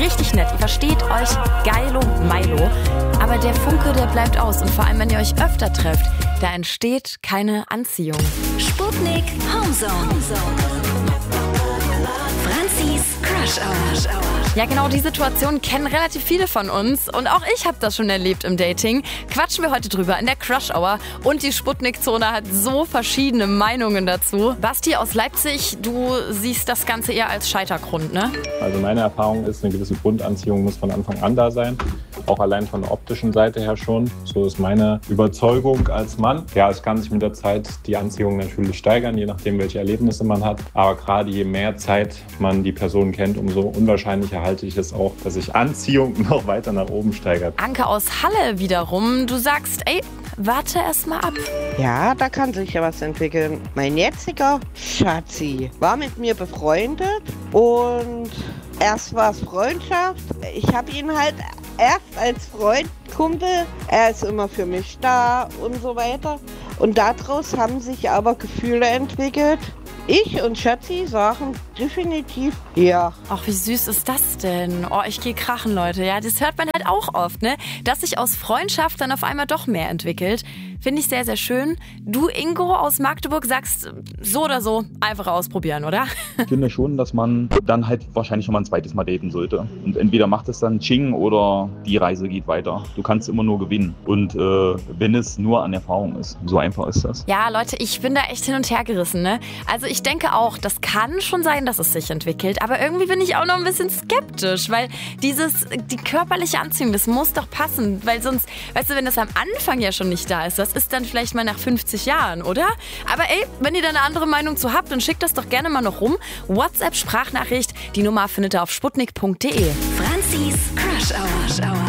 richtig nett. Ihr versteht euch geilo Milo. Aber der Funke, der bleibt aus. Und vor allem, wenn ihr euch öfter trefft, da entsteht keine Anziehung. Sputnik Homezone. Franzis Crush Hour. Ja, genau, die Situation kennen relativ viele von uns. Und auch ich habe das schon erlebt im Dating. Quatschen wir heute drüber in der Crush Hour. Und die Sputnik-Zone hat so verschiedene Meinungen dazu. Basti aus Leipzig, du siehst das Ganze eher als Scheitergrund, ne? Also meine Erfahrung ist, eine gewisse Grundanziehung muss von Anfang an da sein. Auch allein von der optischen Seite her schon. So ist meine Überzeugung als Mann. Ja, es kann sich mit der Zeit die Anziehung natürlich steigern, je nachdem, welche Erlebnisse man hat. Aber gerade je mehr Zeit man die Person kennt, umso unwahrscheinlicher halte ich es auch, dass sich Anziehung noch weiter nach oben steigert. Anke aus Halle wiederum, du sagst, ey, warte erst mal ab. Ja, da kann sich ja was entwickeln. Mein jetziger Schatzi war mit mir befreundet und erst war es Freundschaft. Ich habe ihn halt erst als Freund, Kumpel, er ist immer für mich da und so weiter. Und daraus haben sich aber Gefühle entwickelt. Ich und Schatzi sagen definitiv ja. Ach, wie süß ist das denn? Oh, ich gehe krachen, Leute. Ja, das hört man halt auch oft, ne? Dass sich aus Freundschaft dann auf einmal doch mehr entwickelt. Finde ich sehr, sehr schön. Du, Ingo aus Magdeburg, sagst so oder so einfach ausprobieren, oder? Ich finde schon, dass man dann halt wahrscheinlich schon mal ein zweites Mal daten sollte. Und entweder macht es dann Ching oder die Reise geht weiter. Du kannst immer nur gewinnen. Und wenn es nur an Erfahrung ist. So einfach ist das. Ja, Leute, ich bin da echt hin und her gerissen, ne? Also ich denke auch, das kann schon sein, dass es sich entwickelt. Aber irgendwie bin ich auch noch ein bisschen skeptisch, weil die körperliche Anziehung, das muss doch passen. Weil sonst, weißt du, wenn das am Anfang ja schon nicht da ist, das ist dann vielleicht mal nach 50 Jahren, oder? Aber ey, wenn ihr da eine andere Meinung zu habt, dann schickt das doch gerne mal noch rum. WhatsApp-Sprachnachricht, die Nummer findet ihr auf sputnik.de. Franzis Crush Hour.